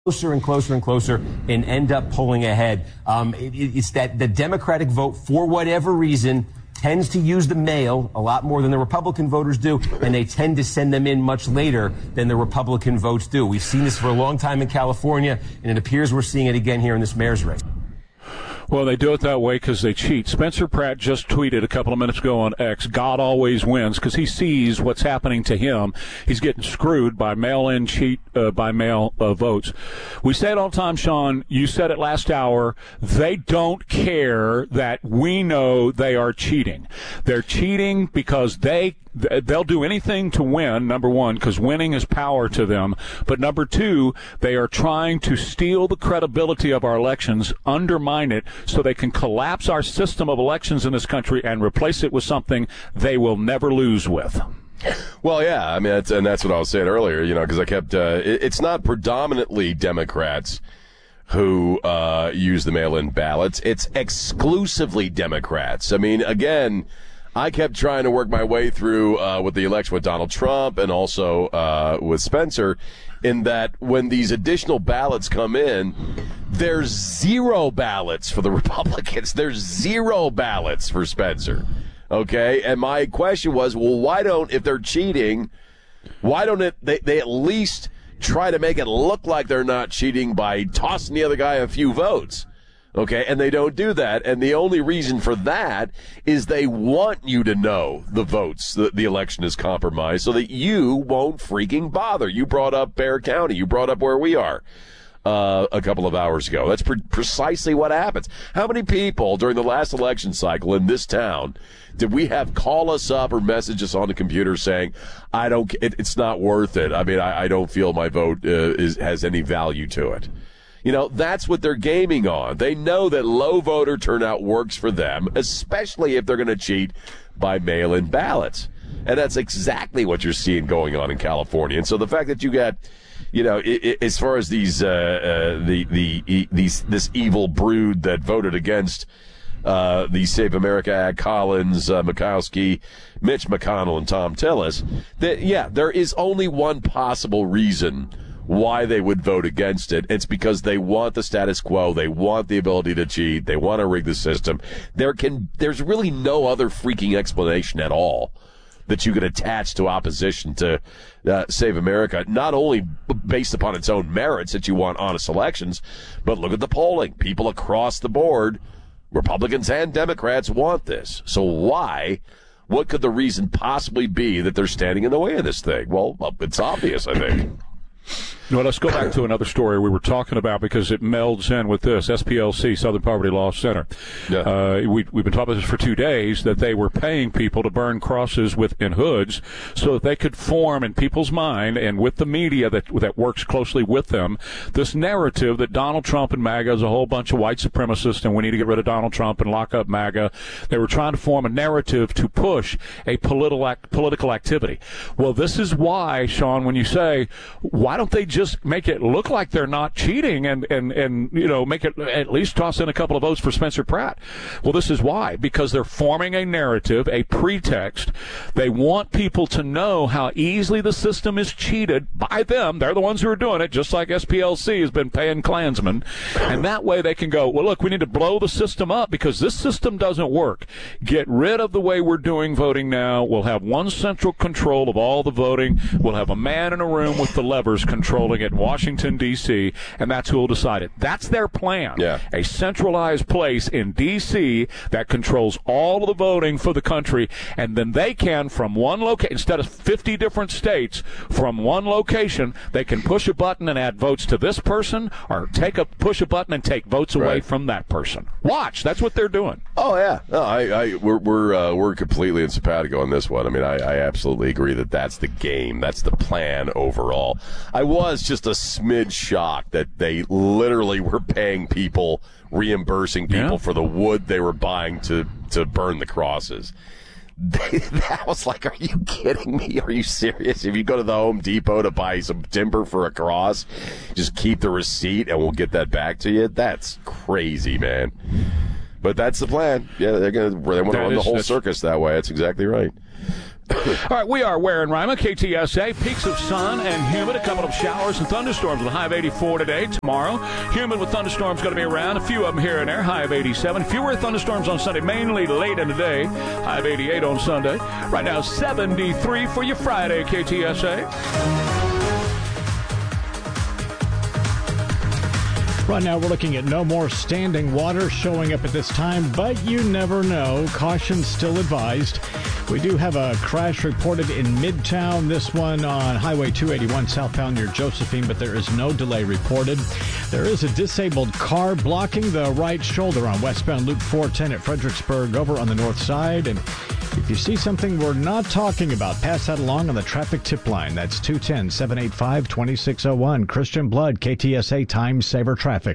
closer and closer and closer and end up pulling ahead. It's that the Democratic vote, for whatever reason, tends to use the mail a lot more than the Republican voters do, and they tend to send them in much later than the Republican votes do. We've seen this for a long time in California, and it appears we're seeing it again here in this mayor's race. Well, they do it that way because they cheat. Spencer Pratt just tweeted a couple of minutes ago on X, God always wins, because he sees what's happening to him. He's getting screwed by mail-in by-mail votes. We say it all the time, Sean. You said it last hour. They don't care that we know they are cheating. They're cheating because they'll do anything to win, number one, because winning is power to them. But number two, they are trying to steal the credibility of our elections, undermine it, so they can collapse our system of elections in this country and replace it with something they will never lose with. Well, yeah, I mean, that's what I was saying earlier, because I kept, it's not predominantly Democrats who use the mail-in ballots. It's exclusively Democrats. I mean, again, I kept trying to work my way through with the election with Donald Trump and also with Spencer, in that when these additional ballots come in, there's zero ballots for the Republicans. There's zero ballots for Spencer. Okay? And my question was, well, why don't, if they're cheating, why don't they at least try to make it look like they're not cheating by tossing the other guy a few votes? Okay, and they don't do that, and the only reason for that is they want you to know the votes, the election is compromised, so that you won't freaking bother. You brought up Bexar County. You brought up where we are a couple of hours ago. That's precisely what happens. How many people during the last election cycle in this town did we have call us up or message us on the computer saying, it's not worth it. I mean, I don't feel my vote has any value to it. That's what they're gaming on. They know that low voter turnout works for them, especially if they're going to cheat by mail-in ballots. And that's exactly what you're seeing going on in California. And so the fact that you got, as far as these, this evil brood that voted against the Save America Act, Collins, Murkowski, Mitch McConnell, and Thom Tillis, there is only one possible reason why they would vote against it. It's because they want the status quo. They want the ability to cheat. They want to rig the system. There's really no other freaking explanation at all that you could attach to opposition to Save America, not only based upon its own merits that you want honest elections, but look at the polling. People across the board, Republicans and Democrats, want this. So what could the reason possibly be that they're standing in the way of this thing? Well, it's obvious, I think. Let's go back to another story we were talking about because it melds in with this. SPLC, Southern Poverty Law Center. Yeah. We've been talking about this for 2 days, that they were paying people to burn crosses in hoods so that they could form in people's mind and with the media that works closely with them this narrative that Donald Trump and MAGA is a whole bunch of white supremacists and we need to get rid of Donald Trump and lock up MAGA. They were trying to form a narrative to push a political activity. Well, this is why, Sean, when you say, why don't they just make it look like they're not cheating and make it at least toss in a couple of votes for Spencer Pratt? Well, this is why. Because they're forming a narrative, a pretext. They want people to know how easily the system is cheated by them. They're the ones who are doing it, just like SPLC has been paying Klansmen. And that way they can go, well, look, we need to blow the system up because this system doesn't work. Get rid of the way we're doing voting now. We'll have one central control of all the voting. We'll have a man in a room with the levers controlling it in Washington, D.C., and that's who will decide it. That's their plan. Yeah. A centralized place in D.C. that controls all of the voting for the country, and then they can, from one location, instead of 50 different states, from one location, they can push a button and add votes to this person, or push a button and take votes away from that person. Watch. That's what they're doing. Oh, yeah. No, we're completely in simpatico on this one. I mean, I absolutely agree that that's the game. That's the plan overall. I was just a smidge shocked that they literally were paying people, reimbursing people for the wood they were buying to burn the crosses. That was like, are you kidding me? Are you serious? If you go to the Home Depot to buy some timber for a cross, just keep the receipt and we'll get that back to you. That's crazy, man. But that's the plan. Yeah, they want to run the whole circus that way. That's exactly right. All right, we are Ware and Rima, KTSA. Peaks of sun and humid. A couple of showers and thunderstorms with a high of 84 today. Tomorrow, humid with thunderstorms going to be around. A few of them here and there. High of 87. Fewer thunderstorms on Sunday, mainly late in the day. High of 88 on Sunday. Right now, 73 for your Friday, KTSA. Right now, we're looking at no more standing water showing up at this time, but you never know. Caution still advised. We do have a crash reported in Midtown, this one on Highway 281 southbound near Josephine, but there is no delay reported. There is a disabled car blocking the right shoulder on westbound Loop 410 at Fredericksburg over on the north side. And if you see something we're not talking about, pass that along on the traffic tip line. That's 210-785-2601. Christian Blood, KTSA Time Saver Traffic.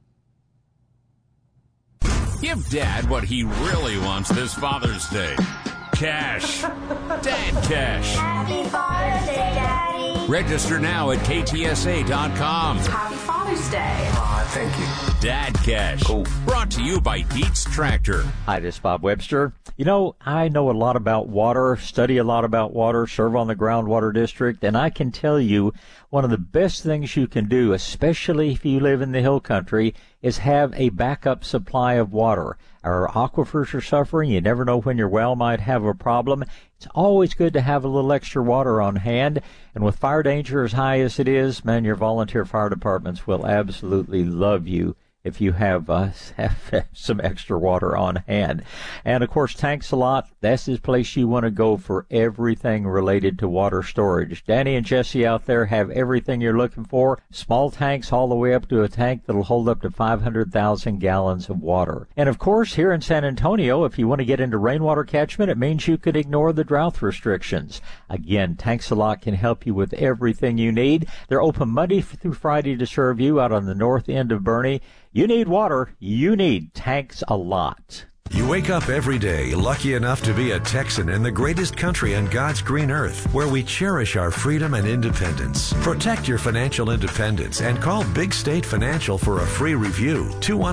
Give Dad what he really wants this Father's Day. Cash. Dad cash. Happy Father's Day, Daddy. Register now at ktsa.com. Happy Father's Day. Thank you. Dad Cash. Cool. Brought to you by Dietz Tractor. Hi, this is Bob Webster. You know, I know a lot about water, study a lot about water, serve on the groundwater district, and I can tell you one of the best things you can do, especially if you live in the hill country, is have a backup supply of water. Our aquifers are suffering. You never know when your well might have a problem. It's always good to have a little extra water on hand. And with fire danger as high as it is, man, your volunteer fire departments will absolutely love you if you have some extra water on hand. And, of course, Tanks a Lot, that's the place you want to go for everything related to water storage. Danny and Jesse out there have everything you're looking for. Small tanks all the way up to a tank that'll hold up to 500,000 gallons of water. And, of course, here in San Antonio, if you want to get into rainwater catchment, it means you could ignore the drought restrictions. Again, Tanks a Lot can help you with everything you need. They're open Monday through Friday to serve you out on the north end of Boerne. You need water. You need Tanks a Lot. You wake up every day lucky enough to be a Texan in the greatest country on God's green earth, where we cherish our freedom and independence. Protect your financial independence and call Big State Financial for a free review.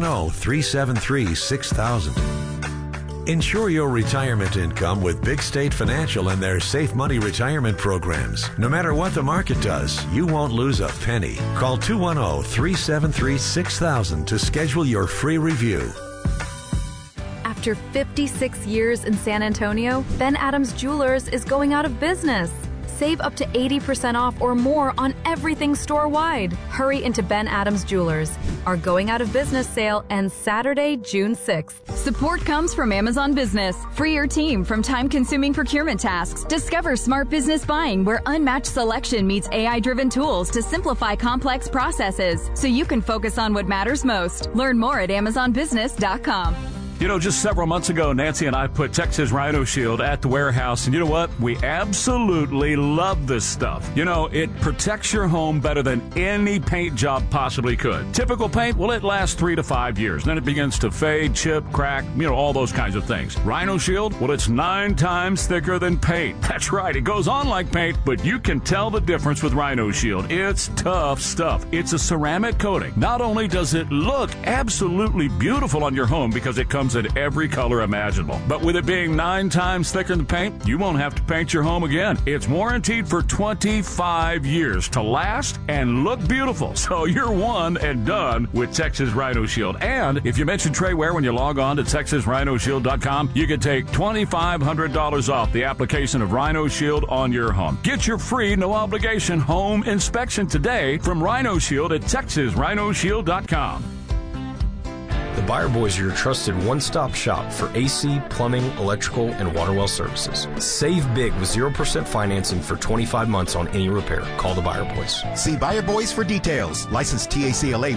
210-373-6000. Ensure your retirement income with Big State Financial and their Safe Money retirement programs. No matter what the market does, you won't lose a penny. Call 210-373-6000 to schedule your free review. After 56 years in San Antonio, Ben Adams Jewelers is going out of business. Save up to 80% off or more on everything store-wide. Hurry into Ben Adams Jewelers. Our going out of business sale ends Saturday, June 6th. Support comes from Amazon Business. Free your team from time-consuming procurement tasks. Discover smart business buying where unmatched selection meets AI-driven tools to simplify complex processes so you can focus on what matters most. Learn more at AmazonBusiness.com. You know, just several months ago, Nancy and I put Texas Rhino Shield at the warehouse, and you know what? We absolutely love this stuff. You know, it protects your home better than any paint job possibly could. Typical paint, well, it lasts 3 to 5 years. Then it begins to fade, chip, crack, you know, all those kinds of things. Rhino Shield, well, it's 9 times thicker than paint. That's right, it goes on like paint, but you can tell the difference with Rhino Shield. It's tough stuff. It's a ceramic coating. Not only does it look absolutely beautiful on your home because it comes in every color imaginable, but with it being 9 times thicker than paint, you won't have to paint your home again. It's warranted for 25 years to last and look beautiful. So you're one and done with Texas Rhino Shield. And if you mention Trey Ware when you log on to TexasRhinoShield.com, you can take $2,500 off the application of Rhino Shield on your home. Get your free, no obligation home inspection today from Rhino Shield at TexasRhinoShield.com. The Buyer Boys are your trusted one-stop shop for AC, plumbing, electrical, and water well services. Save big with 0% financing for 25 months on any repair. Call the Buyer Boys. See Buyer Boys for details. License TACLA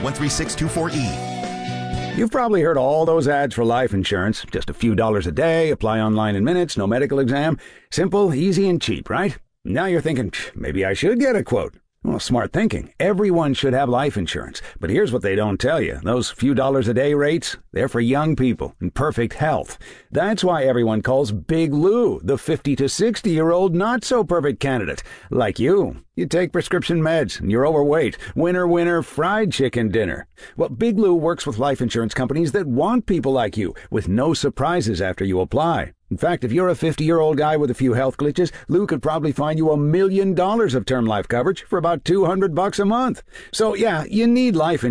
13624E. You've probably heard all those ads for life insurance. Just a few dollars a day, apply online in minutes, no medical exam. Simple, easy, and cheap, right? Now you're thinking, maybe I should get a quote. Well, smart thinking. Everyone should have life insurance. But here's what they don't tell you. Those few dollars a day rates, they're for young people in perfect health. That's why everyone calls Big Lou the 50 to 60-year-old not-so-perfect candidate. Like you. You take prescription meds and you're overweight. Winner, winner, fried chicken dinner. Well, Big Lou works with life insurance companies that want people like you with no surprises after you apply. In fact, if you're a 50-year-old guy with a few health glitches, Lou could probably find you $1 million of term life coverage for about $200 a month. So yeah, you need life insurance.